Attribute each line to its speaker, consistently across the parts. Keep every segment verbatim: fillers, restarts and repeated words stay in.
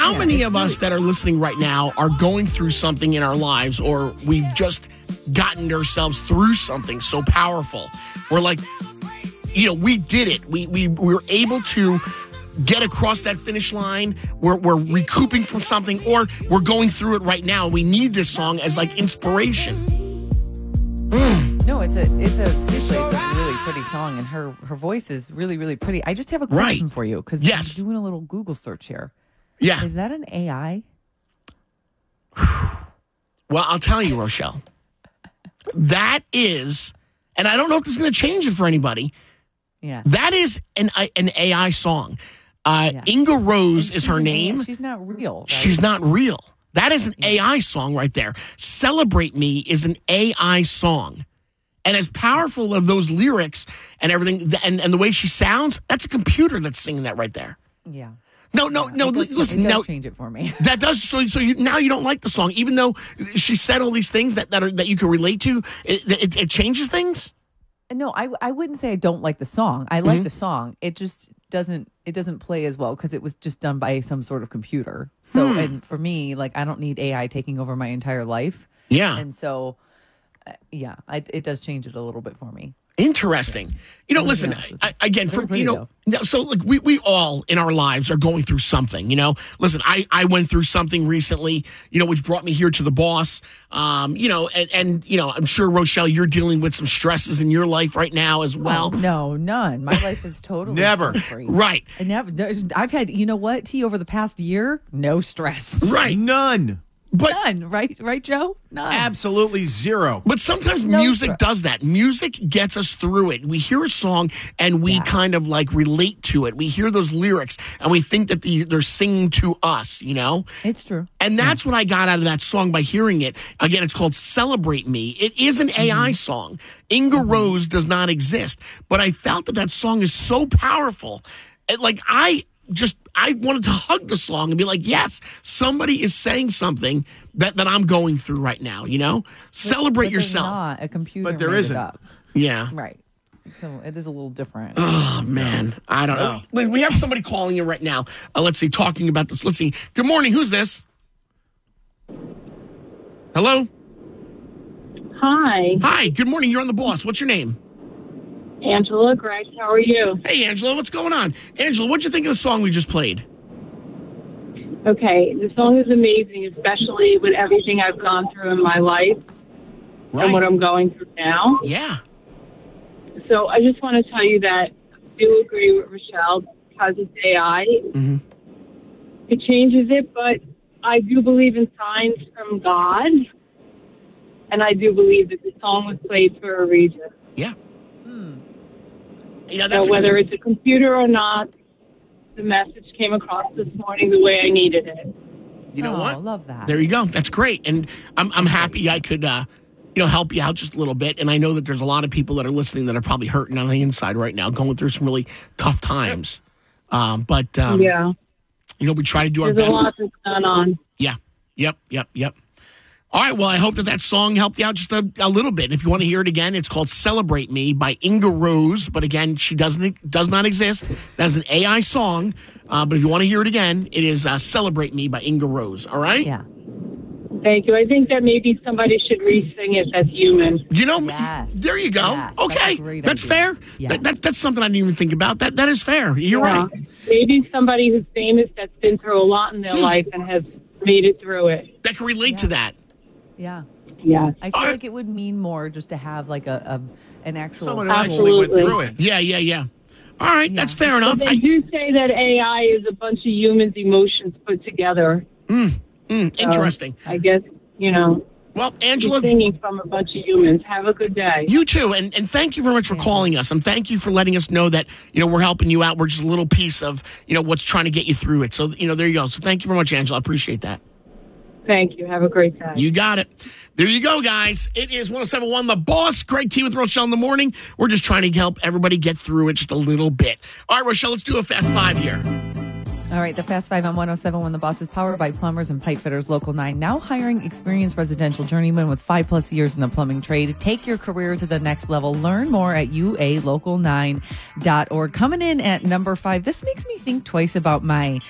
Speaker 1: How
Speaker 2: yeah,
Speaker 1: many
Speaker 2: it's
Speaker 1: of
Speaker 2: really-
Speaker 1: us that are listening right now are going through something in our lives, or we've just gotten ourselves through something so powerful? We're like, you know, we did it. We we, we were able to get across that finish line. We're, we're recouping from something, or we're going through it right now. We need this song as like inspiration. Mm.
Speaker 2: No, it's a it's a seriously, it's a really pretty song, and her her voice is really really pretty. I just have a question
Speaker 1: Right.
Speaker 2: for you because
Speaker 1: Yes.
Speaker 2: I'm doing a little Google search here.
Speaker 1: Yeah.
Speaker 2: Is that an A I?
Speaker 1: Well, I'll tell you, Rochelle. That is, and I don't know if this is going to change it for anybody.
Speaker 2: Yeah.
Speaker 1: That is an an A I song. Uh,
Speaker 2: Yeah.
Speaker 1: Inga Rose
Speaker 2: And
Speaker 1: is
Speaker 2: she's
Speaker 1: her
Speaker 2: an A I.
Speaker 1: name.
Speaker 2: She's not real. Right?
Speaker 1: She's not real. That is an A I song right there. Celebrate Me is an A I song. And as powerful of those lyrics and everything, and, and the way she sounds, that's a computer that's singing that right there.
Speaker 2: Yeah.
Speaker 1: No, no, no.
Speaker 2: It does,
Speaker 1: Listen,
Speaker 2: it does
Speaker 1: now
Speaker 2: change it for me.
Speaker 1: that does so. So you, now you don't like the song, even though she said all these things that that, are, that you can relate to. It, it, it changes things.
Speaker 2: No, I I wouldn't say I don't like the song. I like
Speaker 1: Mhm.
Speaker 2: the song. It just doesn't it doesn't play as well because it was just done by some sort of computer. So
Speaker 1: Hmm.
Speaker 2: and for me, like I don't need A I taking over my entire life.
Speaker 1: Yeah.
Speaker 2: And so, uh, yeah, I, it does change it a little bit for me.
Speaker 1: Interesting. You know,
Speaker 2: Yeah,
Speaker 1: listen,
Speaker 2: it's
Speaker 1: I, again,
Speaker 2: very
Speaker 1: from,
Speaker 2: pretty,
Speaker 1: you know, no, so like we, we all in our lives are going through something, you know, listen, I, I went through something recently, you know, which brought me here to the boss, um, you know, and, and, you know, I'm sure, Rochelle, you're dealing with some stresses in your life right now as well.
Speaker 2: Oh, no, none. My life is totally
Speaker 3: Never.
Speaker 2: stress-free.
Speaker 1: Right.
Speaker 2: I never. there's- I've had. You know what? T over the past year, no stress.
Speaker 1: Right.
Speaker 3: None.
Speaker 1: But
Speaker 2: None. Right. Right, Joe. None.
Speaker 3: Absolutely zero.
Speaker 1: But sometimes
Speaker 2: No
Speaker 1: music
Speaker 2: stress.
Speaker 1: does that. Music gets us through it. We hear a song and we
Speaker 2: Yeah.
Speaker 1: kind of like relate to it. We hear those lyrics and we think that the, they're singing to us, you know?
Speaker 2: It's true.
Speaker 1: And that's what I got out of that song by hearing it. Again, it's called Celebrate Me. It is an A I song. Inga Rose does not exist. But I felt that that song is so powerful. It, like, I just, I wanted to hug the song and be like, yes, somebody is saying something that, that I'm going through right now, you know? Celebrate
Speaker 2: But there's
Speaker 1: yourself.
Speaker 2: Not a computer.
Speaker 3: But there
Speaker 2: made it
Speaker 3: isn't.
Speaker 2: up.
Speaker 1: Yeah.
Speaker 2: Right. So it is a little different.
Speaker 1: Oh, man. I don't know. Wait, we have somebody calling you right now. Uh, let's see, talking about this. Let's see. Good morning. Who's this? Hello?
Speaker 4: Hi,
Speaker 1: Hi. Good morning. You're on the boss. What's your name?
Speaker 4: Angela, Grace. How are you?
Speaker 1: Hey, Angela. What's going on? Angela, what'd you think of the song we just played?
Speaker 4: Okay, the song is amazing, especially with everything I've gone through in my life and what I'm going through now.
Speaker 1: Yeah.
Speaker 4: So I just want to tell you that I do agree with Rochelle because it's A I.
Speaker 1: Mhm.
Speaker 4: It changes it, but I do believe in signs from God, and I do believe that the song was played for a reason.
Speaker 1: Yeah.
Speaker 2: Hmm.
Speaker 1: You know, that's
Speaker 4: So whether it's a computer or not, the message came across this morning the way I needed it.
Speaker 1: you know
Speaker 2: oh,
Speaker 1: what?
Speaker 2: Love that.
Speaker 1: There you go. That's great. And I'm I'm happy I could uh, you know, help you out just a little bit. And I know that there's a lot of people that are listening that are probably hurting on the inside right now, going through some really tough times. Um, but um,
Speaker 4: yeah,
Speaker 1: you know, we try to do our
Speaker 4: there's a
Speaker 1: best.
Speaker 4: lot that's going on.
Speaker 1: Yeah. Yep. Yep. Yep. All right. Well, I hope that that song helped you out just a, a little bit. If you want to hear it again, it's called "Celebrate Me" by Inga Rose. But again, she doesn't does not exist. That's an A I song. Uh, but if you want to hear it again, it is uh, "Celebrate Me" by Inga Rose. All right.
Speaker 2: Yeah.
Speaker 4: Thank you. I think that maybe somebody should re-sing it that's human.
Speaker 1: You know,
Speaker 2: Yes.
Speaker 1: there you go.
Speaker 2: Yes, that's a
Speaker 1: Okay,
Speaker 2: great
Speaker 1: that's,
Speaker 2: idea.
Speaker 1: fair.
Speaker 2: Yeah.
Speaker 1: That, that, that's something I didn't even think about. That that is fair. You're
Speaker 4: Yeah.
Speaker 1: right.
Speaker 4: Maybe somebody who's famous that's been through a lot in their life and has made it through it.
Speaker 1: That can relate to that.
Speaker 2: Yeah.
Speaker 4: Yes.
Speaker 2: I feel
Speaker 1: All right.
Speaker 2: like it would mean more just to have like a, a an actual
Speaker 3: Someone who
Speaker 2: full-
Speaker 3: actually went
Speaker 4: Absolutely.
Speaker 3: through it.
Speaker 1: Yeah, yeah, yeah. All right,
Speaker 2: Yeah.
Speaker 1: that's fair enough.
Speaker 4: They
Speaker 1: I,
Speaker 4: do say that A I is a bunch of humans' emotions put together.
Speaker 1: mm,
Speaker 4: So
Speaker 1: interesting.
Speaker 4: I guess, you know,
Speaker 1: Well,
Speaker 4: you're
Speaker 1: Angela,
Speaker 4: singing from a bunch of humans. Have a good day.
Speaker 1: you too, and and thank you very much for calling us, and thank you for letting us know that you know we're helping you out. We're just a little piece of you know what's trying to get you through it. So you know, there you go. So thank you very much, Angela. I appreciate that.
Speaker 4: Thank you. Have a great day.
Speaker 1: You got it. There you go, guys. It is one oh seven point one The Boss. Greg T with Rochelle in the morning. We're just trying to help everybody get through it just a little bit. All right, Rochelle, let's do a fast five here.
Speaker 2: All right, the Fast Five on one oh seven point one The Boss is powered by Plumbers and Pipe Fitters Local nine, now hiring experienced residential journeymen with five plus years in the plumbing trade. Take your career to the next level. Learn more at U A local nine dot org. Coming in at number five, this makes me think twice about my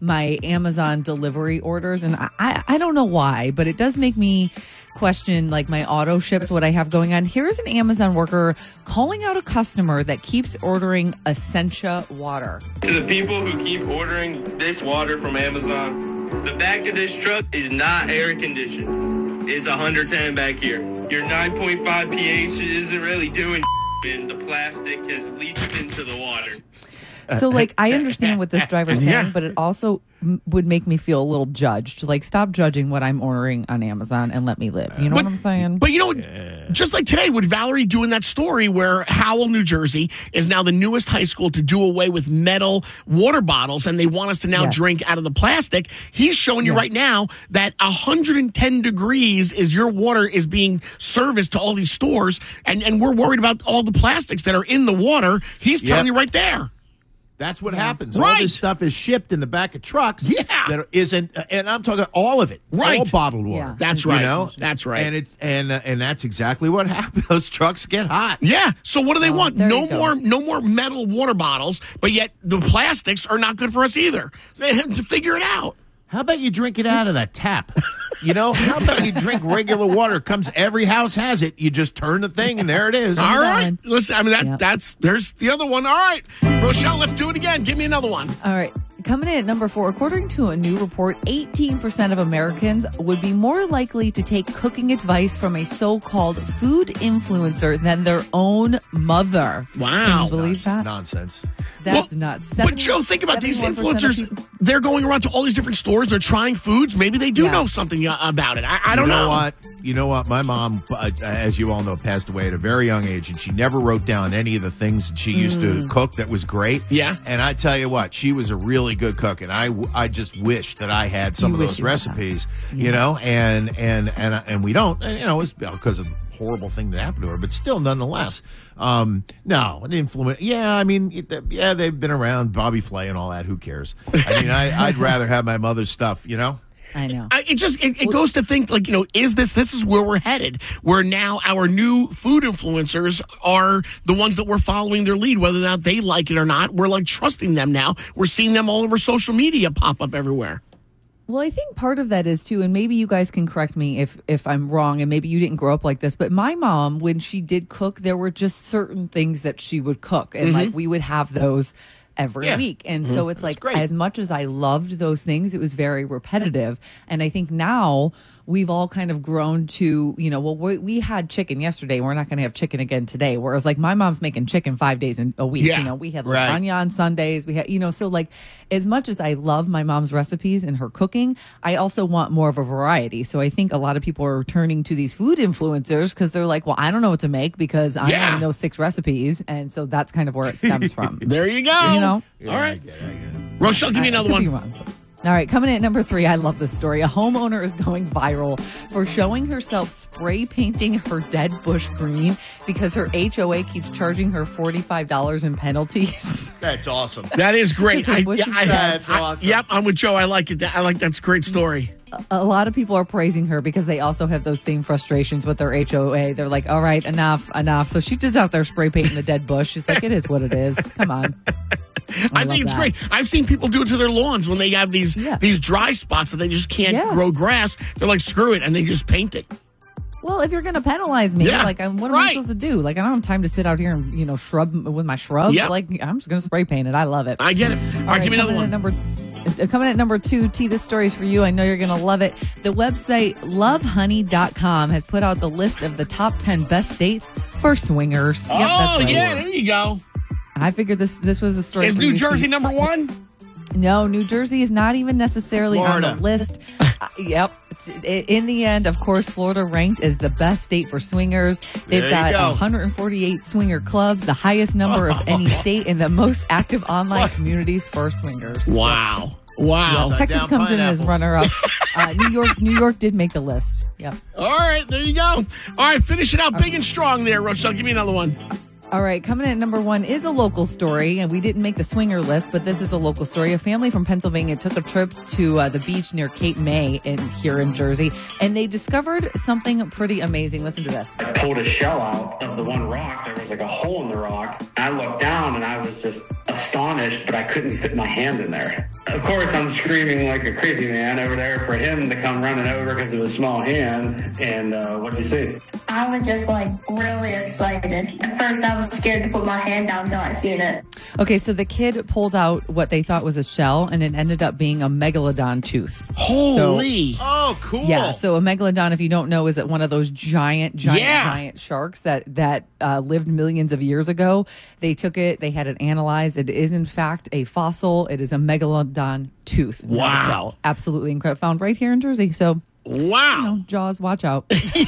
Speaker 2: my Amazon delivery orders, and I, I, I don't know why, but it does make me question like my auto ships, what I have going on. Here's an Amazon worker calling out a customer that keeps ordering Essentia water.
Speaker 3: To the people who keep ordering this water from Amazon, the back of this truck is not air conditioned. It's one hundred ten back here. Your nine point five pH isn't really doing and the plastic has leached into the water.
Speaker 2: So, like, I understand what this driver's saying,
Speaker 1: Yeah.
Speaker 2: but it also m- would make me feel a little judged. Like, stop judging what I'm ordering on Amazon and let me live. You know
Speaker 1: But-
Speaker 2: what I'm saying?
Speaker 1: But you know, just like today with Valerie doing that story where Howell, New Jersey is now the newest high school to do away with metal water bottles, and they want us to now
Speaker 2: Yes.
Speaker 1: drink out of the plastic. He's showing you
Speaker 2: Yeah.
Speaker 1: right now that one hundred ten degrees is your water is being serviced to all these stores, and, and we're worried about all the plastics that are in the water. He's telling
Speaker 5: Yep.
Speaker 1: you right there.
Speaker 5: That's what happens. All
Speaker 1: Right.
Speaker 5: this stuff is shipped in the back of trucks.
Speaker 1: Yeah.
Speaker 5: That isn't, and I'm talking all of it.
Speaker 1: Right.
Speaker 5: All bottled water.
Speaker 2: Yeah.
Speaker 1: That's
Speaker 5: You
Speaker 1: right.
Speaker 5: know?
Speaker 1: That's right.
Speaker 5: And it's and uh, and that's exactly what happens. Those trucks get hot.
Speaker 1: Yeah. So what do they want?
Speaker 2: there
Speaker 1: No
Speaker 2: you go.
Speaker 1: more, no more metal water bottles. But yet the plastics are not good for us either. So they have to figure it out.
Speaker 5: How about you drink it out of that tap? You know, how about you drink regular water? Comes every house has it. You just turn the thing and there it is.
Speaker 1: All right.
Speaker 2: on.
Speaker 1: Listen, I mean that
Speaker 2: Yep.
Speaker 1: that's there's the other one. All right, Rochelle, let's do it again. Give me another one.
Speaker 2: All right. Coming in at number four, according to a new report, eighteen percent of Americans would be more likely to take cooking advice from a so-called food influencer than their own mother.
Speaker 1: Wow.
Speaker 2: Can you believe that?
Speaker 5: Nonsense.
Speaker 2: That's
Speaker 1: Well,
Speaker 2: nuts.
Speaker 1: But Joe, think about these
Speaker 2: seventy-one percent of
Speaker 1: influencers.
Speaker 2: people-
Speaker 1: They're going around to all these different stores. They're trying foods. Maybe they do
Speaker 2: Yeah.
Speaker 1: know something uh, about it. I, I don't
Speaker 5: you know,
Speaker 1: know.
Speaker 5: what? You know what? My mom, uh, as you all know, passed away at a very young age, and she never wrote down any of the things that she used
Speaker 2: Mm.
Speaker 5: to cook that was great.
Speaker 1: Yeah.
Speaker 5: And I tell you what, she was a really good cook, and I, I just wish that I had some
Speaker 2: You
Speaker 5: of
Speaker 2: wish
Speaker 5: those
Speaker 2: you had
Speaker 5: recipes. You know, and and and and we don't. And, you know, it's because of the horrible thing that happened to her, but still, nonetheless. Um, no, an influence. Yeah, I mean, it, yeah, they've been around, Bobby Flay and all that. Who cares? I mean, I, I'd rather have my mother's stuff. You know.
Speaker 2: I know.
Speaker 1: I, it just it, it goes to think like, you know, is this this is where we're headed? Where now our new food influencers are the ones that we're following their lead, whether or not they like it or not. We're like trusting them now. We're seeing them all over social media pop up everywhere.
Speaker 2: Well, I think part of that is too, and maybe you guys can correct me if if I'm wrong, and maybe you didn't grow up like this, but my mom, when she did cook, there were just certain things that she would cook, and like we would have those every
Speaker 5: Yeah.
Speaker 2: week. And so it's like,
Speaker 5: great.
Speaker 2: as much as I loved those things, it was very repetitive. And I think now we've all kind of grown to, you know, well, we, we had chicken yesterday. We're not going to have chicken again today. Whereas like my mom's making chicken five days in a week.
Speaker 1: Yeah.
Speaker 2: You know, we had
Speaker 5: Right.
Speaker 2: lasagna on Sundays. We had, you know, so like as much as I love my mom's recipes and her cooking, I also want more of a variety. So I think a lot of people are turning to these food influencers because they're like, well, I don't know what to make because I
Speaker 1: Yeah.
Speaker 2: only know six recipes. And so that's kind of where it stems from.
Speaker 1: There you go.
Speaker 2: You know?
Speaker 1: All right. Rochelle, give me
Speaker 2: I- I
Speaker 1: another
Speaker 2: could be
Speaker 1: one.
Speaker 2: wrong. All right, coming in at number three, I love this story. A homeowner is going viral for showing herself spray painting her dead bush green because her H O A keeps charging her forty-five dollars in penalties.
Speaker 5: That's awesome.
Speaker 1: That is great. I,
Speaker 2: What's
Speaker 1: yeah,
Speaker 2: his
Speaker 1: I,
Speaker 5: That's
Speaker 1: I-
Speaker 5: awesome.
Speaker 1: Yep, I'm with Joe. I like it. I like that's a great story.
Speaker 2: A lot of people are praising her because they also have those same frustrations with their H O A. They're like, all right, enough, enough. So she's just out there spray painting the dead bush. She's like, it is what it is. Come on.
Speaker 1: I,
Speaker 2: love
Speaker 1: think it's
Speaker 2: that.
Speaker 1: great. I've seen people do it to their lawns when they have these
Speaker 2: Yeah.
Speaker 1: these dry spots that they just can't
Speaker 2: Yeah.
Speaker 1: grow grass. They're like, screw it, and they just paint it.
Speaker 2: Well, if you're going to penalize me,
Speaker 1: Yeah,
Speaker 2: like, um, what am
Speaker 1: right.
Speaker 2: I supposed to do? Like, I don't have time to sit out here and, you know, shrub with my shrubs.
Speaker 1: Yep.
Speaker 2: Like, I'm just going to spray paint it. I love it.
Speaker 1: I get it. All right, give me another
Speaker 2: coming in
Speaker 1: one.
Speaker 2: at number, uh, coming at number two, T, this story's for you. I know you're going to love it. The website love honey dot com has put out the list of the top ten best states for swingers. Yep,
Speaker 1: oh,
Speaker 2: that's right.
Speaker 1: yeah, there you go.
Speaker 2: I figured this this was a story
Speaker 1: Is
Speaker 2: for
Speaker 1: New
Speaker 2: you,
Speaker 1: Jersey
Speaker 2: T.
Speaker 1: number one?
Speaker 2: No, New Jersey is not even necessarily
Speaker 5: Florida.
Speaker 2: on the list. uh, yep. In the end, of course, Florida ranked as the best state for swingers. They've
Speaker 5: There you
Speaker 2: got
Speaker 5: go.
Speaker 2: one hundred forty-eight swinger clubs, the highest number of any state, and the most active online communities for swingers.
Speaker 1: Wow. Wow.
Speaker 5: Upside
Speaker 2: Texas
Speaker 5: down
Speaker 2: comes in as
Speaker 5: pineapples.
Speaker 2: runner-up. Uh, New York, New York did make the list. Yep.
Speaker 1: All right, there you go. All right, finish it out big and strong there, Rochelle. Give me another one.
Speaker 2: All right, coming in at number one is a local story, and we didn't make the swinger list, but this is a local story. A family from Pennsylvania took a trip to uh, the beach near Cape May in here in Jersey, and they discovered something pretty amazing. Listen to this.
Speaker 6: I pulled a shell out of the one rock. There was like a hole in the rock. I looked down, and I was just astonished, but I couldn't fit my hand in there. Of course, I'm screaming like a crazy man over there for him to come running over because of his small hand. And uh, what'd you see?
Speaker 7: I was just like really excited. At first, I was scared to put my hand down until I seen it.
Speaker 2: Okay, so the kid pulled out what they thought was a shell, and it ended up being a megalodon tooth.
Speaker 1: Holy.
Speaker 2: So,
Speaker 5: oh, cool.
Speaker 2: Yeah, so a megalodon, if you don't know, is one of those giant, giant,
Speaker 1: Yeah.
Speaker 2: giant sharks that, that uh, lived millions of years ago. They took it, they had it analyzed. It is, in fact, a fossil. It is a megalodon tooth. not a
Speaker 1: Wow.
Speaker 2: shell. Absolutely incredible. Found right here in Jersey. So,
Speaker 1: Wow.
Speaker 2: you know, Jaws, watch out.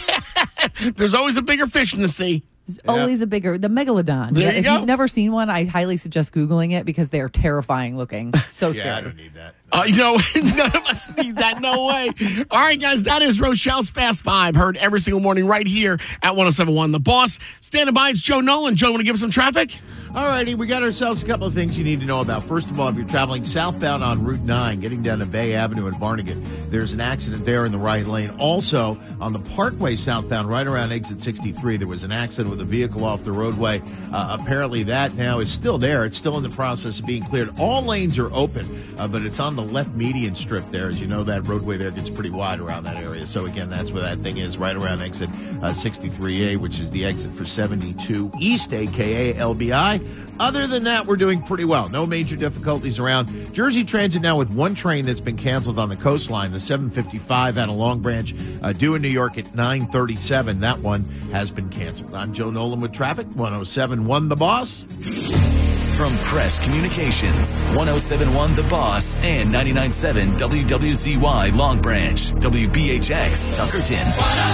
Speaker 1: There's always a bigger fish in the sea.
Speaker 2: There's always a bigger, the megalodon.
Speaker 1: There
Speaker 2: Yeah,
Speaker 1: you
Speaker 2: if
Speaker 1: go.
Speaker 2: you've never seen one, I highly suggest Googling it because they're terrifying looking. So scary.
Speaker 5: Yeah, I don't need that.
Speaker 1: Uh, you know, none of us need that. No way. All right, guys, that is Rochelle's Fast Five, heard every single morning right here at one oh seven point one The Boss. Standing by, it's Joe Nolan. Joe, want to give us some traffic?
Speaker 5: All righty, we got ourselves a couple of things you need to know about. First of all, if you're traveling southbound on Route nine, getting down to Bay Avenue in Barnegat, there's an accident there in the right lane. Also, on the Parkway southbound, right around exit sixty-three, there was an accident with a vehicle off the roadway. Uh, apparently, that now is still there. It's still in the process of being cleared. All lanes are open, uh, but it's on the left median strip there. As you know, that roadway there gets pretty wide around that area. So, again, that's where that thing is, right around exit uh, sixty-three A, which is the exit for seventy-two East, a k a. L B I. Other than that, we're doing pretty well. No major difficulties around. Jersey Transit now with one train that's been canceled on the coastline, the seven fifty-five out of Long Branch, uh, due in New York at nine thirty-seven. That one has been canceled. I'm Joe Nolan with traffic, one oh seven point one The Boss.
Speaker 8: From Crest Communications, one oh seven point one The Boss and ninety-nine point seven W W Z Y Long Branch, W B H X Tuckerton.